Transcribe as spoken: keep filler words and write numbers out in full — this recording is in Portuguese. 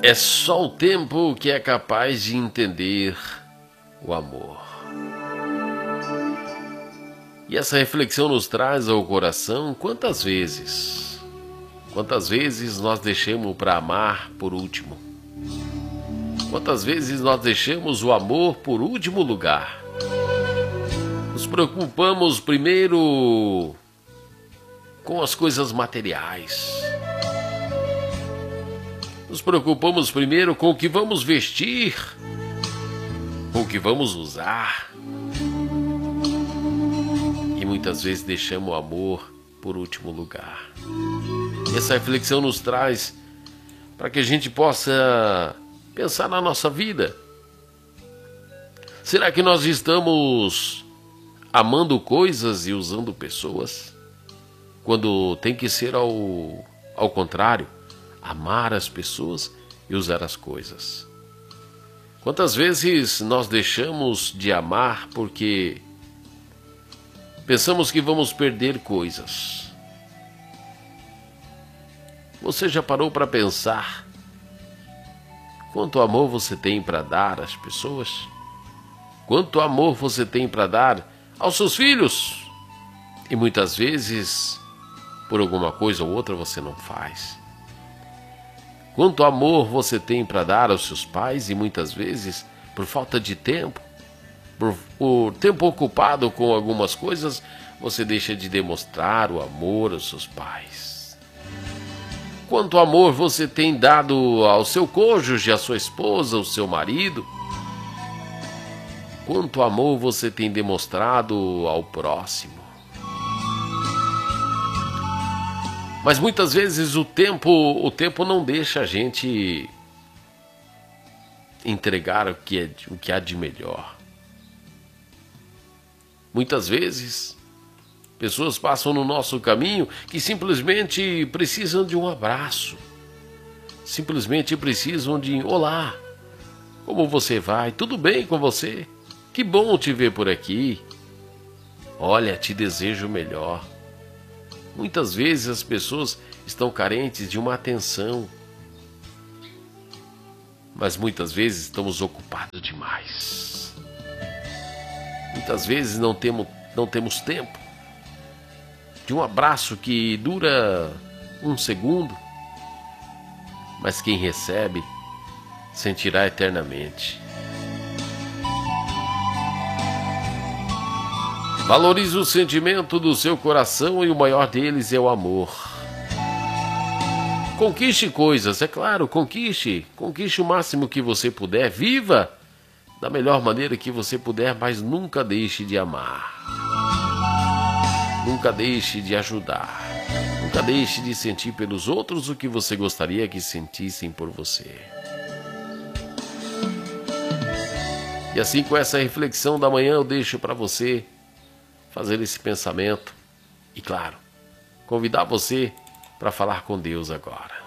É só o tempo que é capaz de entender o amor. E essa reflexão nos traz ao coração quantas vezes, quantas vezes nós deixamos para amar por último. Quantas vezes nós deixamos o amor por último lugar. Nos preocupamos primeiro com as coisas materiais. Nos preocupamos primeiro com o que vamos vestir, com o que vamos usar. E muitas vezes deixamos o amor por último lugar. Essa reflexão nos traz para que a gente possa pensar na nossa vida. Será que nós estamos amando coisas e usando pessoas? Quando tem que ser ao, ao contrário, amar as pessoas e usar as coisas. Quantas vezes nós deixamos de amar porque pensamos que vamos perder coisas? Você já parou para pensar quanto amor você tem para dar às pessoas? Quanto amor você tem para dar aos seus filhos? E muitas vezes, por alguma coisa ou outra, você não faz. Quanto amor você tem para dar aos seus pais e muitas vezes, por falta de tempo, por, por tempo ocupado com algumas coisas, você deixa de demonstrar o amor aos seus pais. Quanto amor você tem dado ao seu cônjuge, à sua esposa, ao seu marido? Quanto amor você tem demonstrado ao próximo? Mas muitas vezes o tempo, o tempo não deixa a gente entregar o que, é, o que há de melhor. Muitas vezes, pessoas passam no nosso caminho que simplesmente precisam de um abraço. Simplesmente precisam de olá, como você vai? Tudo bem com você? Que bom te ver por aqui. Olha, te desejo o melhor. Muitas vezes as pessoas estão carentes de uma atenção, mas muitas vezes estamos ocupados demais. Muitas vezes não temos, não temos tempo de um abraço que dura um segundo, mas quem recebe sentirá eternamente. Valorize o sentimento do seu coração e o maior deles é o amor. Conquiste coisas, é claro, conquiste. Conquiste o máximo que você puder. Viva da melhor maneira que você puder, mas nunca deixe de amar. Nunca deixe de ajudar. Nunca deixe de sentir pelos outros o que você gostaria que sentissem por você. E assim, com essa reflexão da manhã, eu deixo para você fazer esse pensamento e, claro, convidar você para falar com Deus agora.